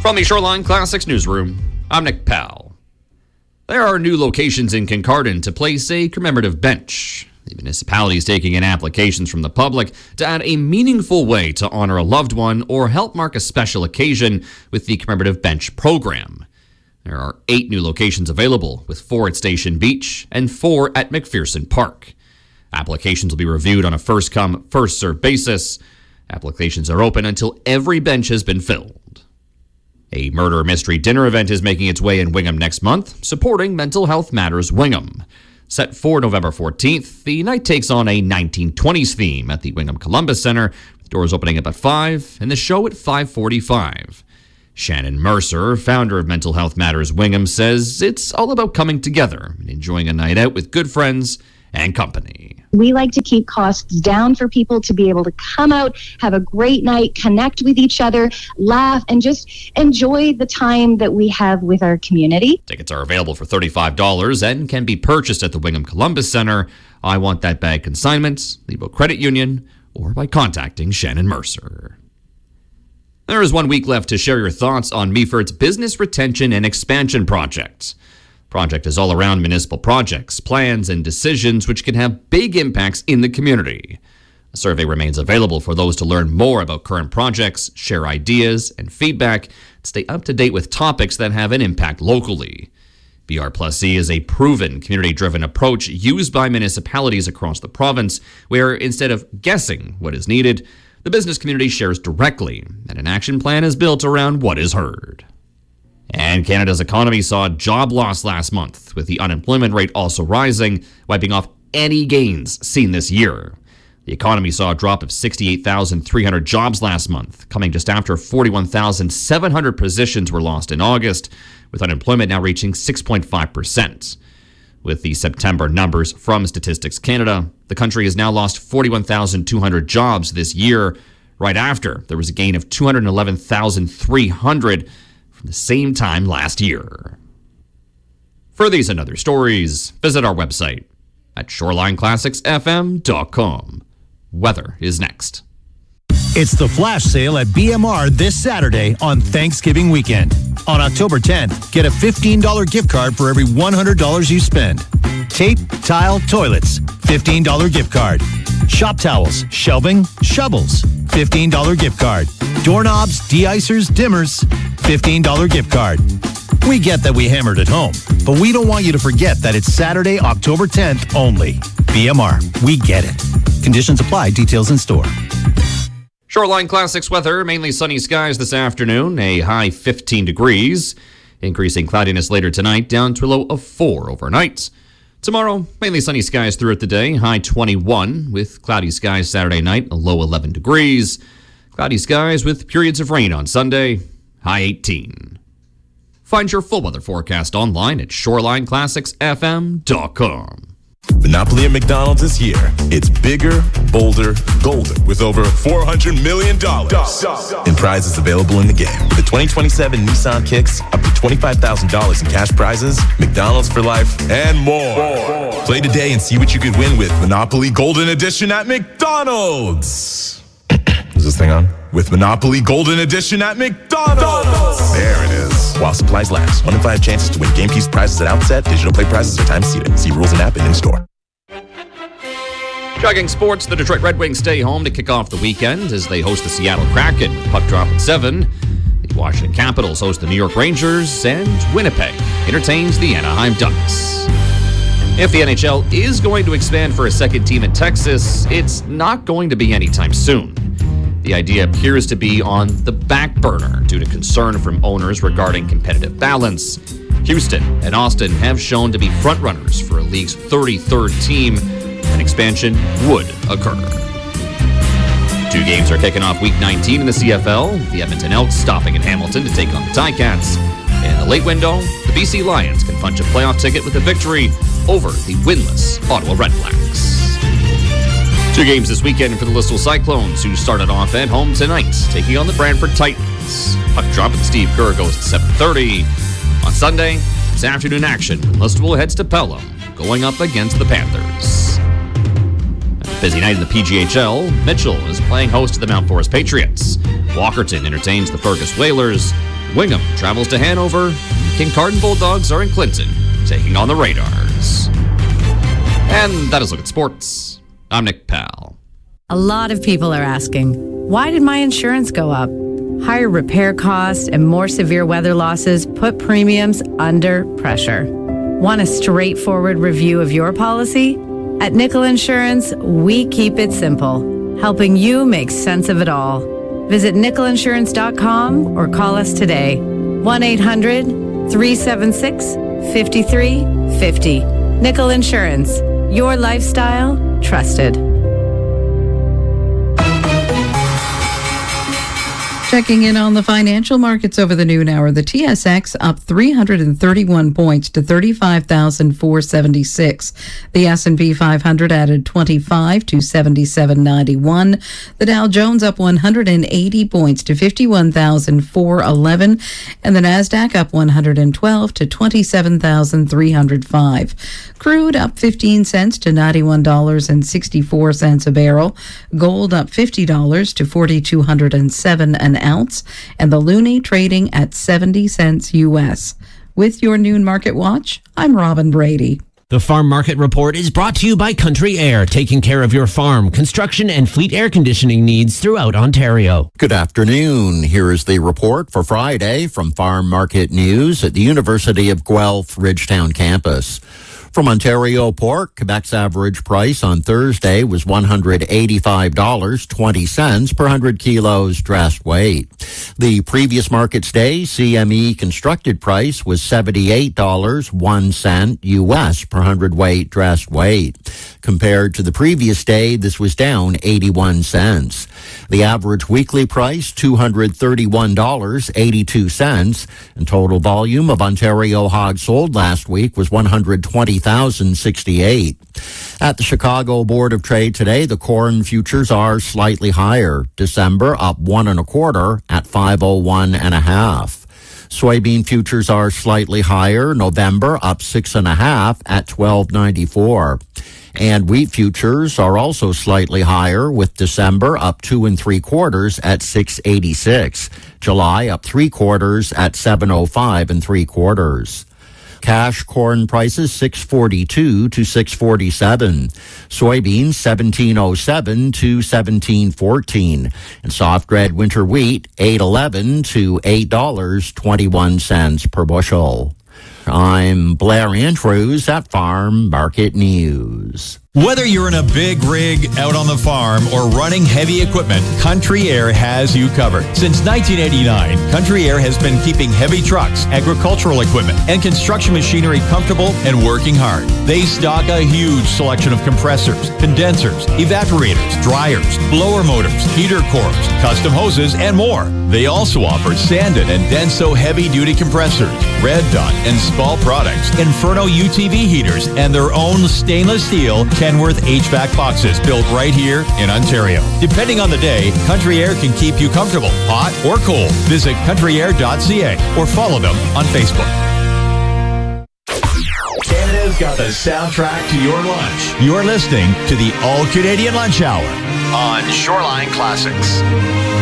From the Shoreline Classics newsroom, I'm Nick Powell. There are new locations in Kincardine to place a commemorative bench. The municipality is taking in applications from the public to add a meaningful way to honor a loved one or help mark a special occasion with the commemorative bench program. There are 8 new locations available, with 4 at Station Beach and 4 at McPherson Park. Applications will be reviewed on a first-come, first-served basis. Applications are open until every bench has been filled. A murder mystery dinner event is making its way in Wingham next month, supporting Mental Health Matters Wingham. Set for November 14th, the night takes on a 1920s theme at the Wingham Columbus Center, with doors opening up at 5 and the show at 5:45. Shannon Mercer, founder of Mental Health Matters Wingham, says it's all about coming together and enjoying a night out with good friends and company. We like to keep costs down for people to be able to come out, have a great night, connect with each other, laugh, and just enjoy the time that we have with our community. Tickets are available for $35 and can be purchased at the Wingham Columbus Center, I Want That Bag Consignment, Lebo Credit Union, or by contacting Shannon Mercer. There is 1 week left to share your thoughts on Meaford's Business Retention and Expansion Project. Project is all around municipal projects, plans, and decisions which can have big impacts in the community. A survey remains available for those to learn more about current projects, share ideas and feedback, and stay up to date with topics that have an impact locally. BR+C is a proven community-driven approach used by municipalities across the province, where instead of guessing what is needed, the business community shares directly, and an action plan is built around what is heard. And Canada's economy saw job loss last month, with the unemployment rate also rising, wiping off any gains seen this year. The economy saw a drop of 68,300 jobs last month, coming just after 41,700 positions were lost in August, with unemployment now reaching 6.5%. With the September numbers from Statistics Canada, the country has now lost 41,200 jobs this year, right after there was a gain of 211,300 the same time last year. For these and other stories, visit our website at shorelineclassicsfm.com. Weather is next. It's the flash sale at BMR this Saturday on Thanksgiving weekend. On October 10th, get a $15 gift card for every $100 you spend. Tape, tile, toilets, $15 gift card. Shop towels, shelving, shovels, $15 gift card. Doorknobs, de-icers, dimmers, $15 gift card. We get that we hammered at home, but we don't want you to forget that it's Saturday, October 10th only. BMR, we get it. Conditions apply, details in store. Shoreline Classics weather, mainly sunny skies this afternoon, a high 15 degrees. Increasing cloudiness later tonight, down to a low of 4 overnight. Tomorrow, mainly sunny skies throughout the day, high 21, with cloudy skies Saturday night, a low 11 degrees. Cloudy skies with periods of rain on Sunday, high 18. Find your full weather forecast online at shorelineclassicsfm.com. Monopoly at McDonald's is here. It's bigger, bolder, golden, with over $400 million in prizes available in the game. With the 2027 Nissan Kicks, up to $25,000 in cash prizes, McDonald's for life, and more. Play today and see what you could win with Monopoly Golden Edition at McDonald's. Is this thing on? With Monopoly Golden Edition at McDonald's. There it is. While supplies last. 1 in 5 chances to win game piece prizes at outset. Digital play prizes are time seated. See rules and app and in-store. Jogging sports, the Detroit Red Wings stay home to kick off the weekend as they host the Seattle Kraken with puck drop at 7. The Washington Capitals host the New York Rangers, and Winnipeg entertains the Anaheim Ducks. If the NHL is going to expand for a second team in Texas, it's not going to be anytime soon. The idea appears to be on the back burner due to concern from owners regarding competitive balance. Houston and Austin have shown to be frontrunners for a league's 33rd team. An expansion would occur. 2 games are kicking off Week 19 in the CFL. The Edmonton Elks stopping in Hamilton to take on the Ticats. In the late window, the BC Lions can punch a playoff ticket with a victory over the winless Ottawa Redblacks. 2 games this weekend for the Listowel Cyclones, who started off at home tonight, taking on the Brantford Titans. Puck drop at Steve Kerr goes to 7:30. On Sunday, it's afternoon action when Listowel heads to Pelham, going up against the Panthers. A busy night in the PGHL, Mitchell is playing host to the Mount Forest Patriots. Walkerton entertains the Fergus Whalers. Wingham travels to Hanover. Kincardine Bulldogs are in Clinton, taking on the Radars. And that is Look at Sports. I'm Nick Powell. A lot of people are asking, why did my insurance go up? Higher repair costs and more severe weather losses put premiums under pressure. Want a straightforward review of your policy? At Nickel Insurance, we keep it simple, helping you make sense of it all. Visit nickelinsurance.com or call us today. 1-800-376-5350. Nickel Insurance, your lifestyle trusted. Checking in on the financial markets over the noon hour, the TSX up 331 points to 35,476. The S&P 500 added 25 to 7791. The Dow Jones up 180 points to 51,411. And the Nasdaq up 112 to 27,305. Crude up 15 cents to $91.64 a barrel. Gold up $50 to $4,207 an ounce, and the loonie trading at 70 cents U.S. With your noon market watch, I'm Robin Brady. The Farm Market Report is brought to you by Country Air, taking care of your farm, construction, and fleet air conditioning needs throughout Ontario. Good afternoon. Here is the report for Friday from Farm Market News at the University of Guelph Ridgetown campus. From Ontario Pork, Quebec's average price on Thursday was $185.20 per 100 kilos dressed weight. The previous market's day, CME constructed price was $78.01 U.S. per 100 weight dressed weight. Compared to the previous day, this was down 81 cents. The average weekly price, $231.82, and total volume of Ontario hogs sold last week was 120,068. At the Chicago Board of Trade today, the corn futures are slightly higher. December up 1 1/4 at 501 1/2. Soybean futures are slightly higher. November up 6 1/2 at 12.94. And wheat futures are also slightly higher, with December up 2 3/4 at 6.86. July up 3/4 at 7.05 3/4. Cash corn prices $6.42 to $6.47. Soybeans $17.07 to $17.14. And soft red winter wheat $8.11 to $8.21 per bushel. I'm Blair Andrews at Farm Market News. Whether you're in a big rig out on the farm or running heavy equipment, Country Air has you covered. Since 1989, Country Air has been keeping heavy trucks, agricultural equipment, and construction machinery comfortable and working hard. They stock a huge selection of compressors, condensers, evaporators, dryers, blower motors, heater cores, custom hoses, and more. They also offer Sandon and Denso heavy-duty compressors, Red Dot and Spall products, Inferno UTV heaters, and their own stainless steel Kenworth HVAC boxes built right here in Ontario. Depending on the day, Country Air can keep you comfortable, hot or cold. Visit countryair.ca or follow them on Facebook. Canada's got the soundtrack to your lunch. You're listening to the All Canadian Lunch Hour on Shoreline Classics.